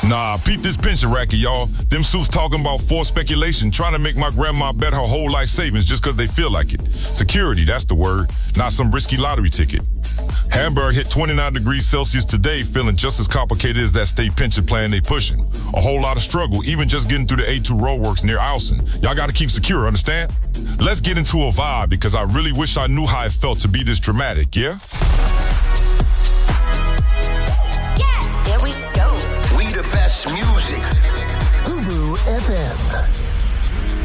Nah, peep this pension racket, y'all. Them suits talking about forced speculation, trying to make my grandma bet her whole life savings just because they feel like it. Security, that's the word, not some risky lottery ticket. Hamburg hit 29 degrees Celsius today, feeling just as complicated as that state pension plan they pushing. A whole lot of struggle, even just getting through the A2 roadworks near Alson. Y'all gotta keep secure, understand? Let's get into a vibe, because I really wish I knew how it felt to be this dramatic, yeah? Yeah, there we go. We the best music. Fubu FM.